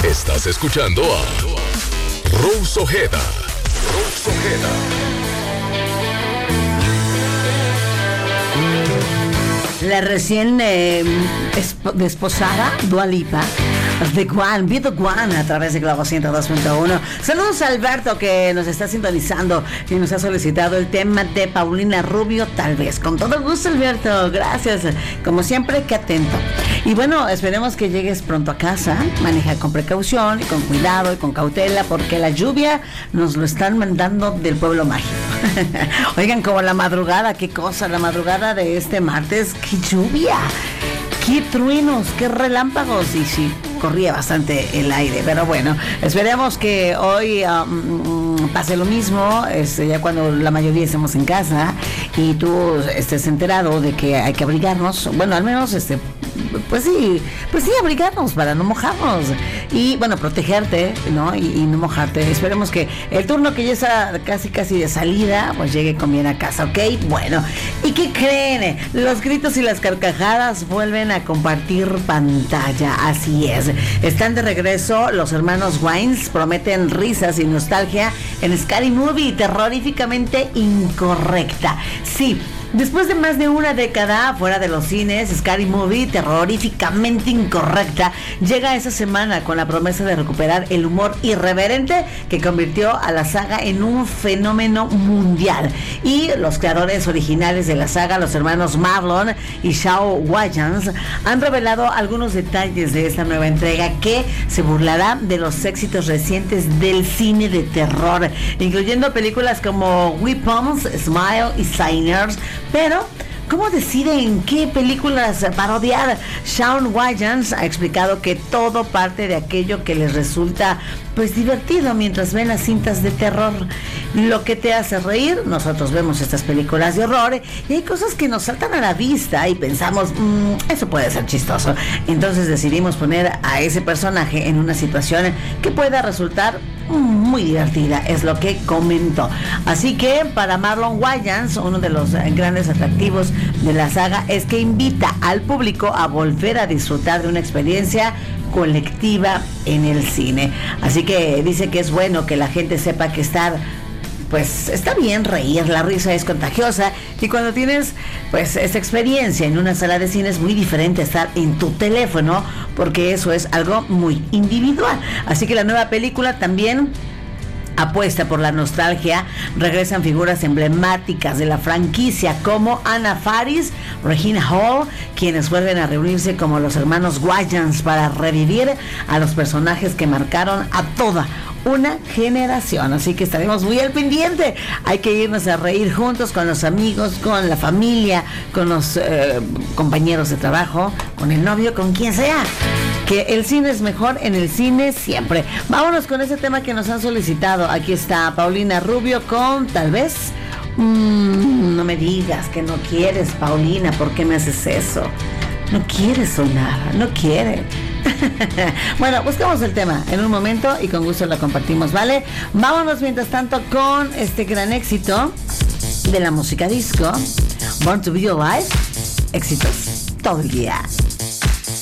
Estás escuchando a Rose Ojeda. Rose Ojeda. La recién desposada Dua Lipa, The One, Be The One, a través de Globo 102.1. Saludos a Alberto, que nos está sintonizando y nos ha solicitado el tema de Paulina Rubio, Tal vez. Con todo gusto, Alberto, gracias. Como siempre, qué atento. Y bueno, esperemos que llegues pronto a casa. Maneja con precaución y con cuidado y con cautela, porque la lluvia nos lo están mandando del pueblo mágico. Oigan, como la madrugada, qué cosa, la madrugada de este martes, qué lluvia, qué truenos, qué relámpagos. Y sí, corría bastante el aire, pero bueno, esperemos que hoy pase lo mismo, ya cuando la mayoría estemos en casa y tú estés enterado de que hay que abrigarnos. Bueno, al menos pues sí, abrigarnos para no mojarnos y bueno, protegerte, ¿no? Y no mojarte. Esperemos que el turno que ya está casi de salida, pues llegue con bien a casa, ¿ok? Bueno, ¿y qué creen? Los gritos y las carcajadas vuelven a compartir pantalla, así es. Están de regreso los hermanos Wayans, prometen risas y nostalgia en Scary Movie, terroríficamente incorrecta. Sí. Después de más de una década fuera de los cines, Scary Movie, terroríficamente incorrecta, llega esa semana con la promesa de recuperar el humor irreverente que convirtió a la saga en un fenómeno mundial. Y los creadores originales de la saga, los hermanos Marlon y Shawn Wayans, han revelado algunos detalles de esta nueva entrega que se burlará de los éxitos recientes del cine de terror, incluyendo películas como Weapons, Smile y Signers. Pero, ¿cómo deciden qué películas parodiar? Shawn Wayans ha explicado que todo parte de aquello que les resulta pues divertido mientras ven las cintas de terror. Lo que te hace reír, nosotros vemos estas películas de horror y hay cosas que nos saltan a la vista y pensamos, eso puede ser chistoso. Entonces decidimos poner a ese personaje en una situación que pueda resultar muy divertida, es lo que comentó. Así que para Marlon Wayans, uno de los grandes atractivos de la saga es que invita al público a volver a disfrutar de una experiencia colectiva en el cine. Así que dice que es bueno que la gente sepa que pues está bien reír, la risa es contagiosa y cuando tienes pues esta experiencia en una sala de cine es muy diferente a estar en tu teléfono, porque eso es algo muy individual. Así que la nueva película también apuesta por la nostalgia. Regresan figuras emblemáticas de la franquicia como Anna Faris, Regina Hall, quienes vuelven a reunirse como los hermanos Wayans para revivir a los personajes que marcaron a toda una generación. Así que estaremos muy al pendiente. Hay que irnos a reír juntos con los amigos, con la familia, con los compañeros de trabajo, con el novio, con quien sea. Que el cine es mejor en el cine siempre. Vámonos con ese tema que nos han solicitado. Aquí está Paulina Rubio con Tal vez. No me digas que no quieres, Paulina. ¿Por qué me haces eso? No quieres sonar, no quiere. Bueno, buscamos el tema en un momento y con gusto lo compartimos, ¿vale? Vámonos mientras tanto con este gran éxito de la música disco, Born to Be Alive. Éxitos todo el día.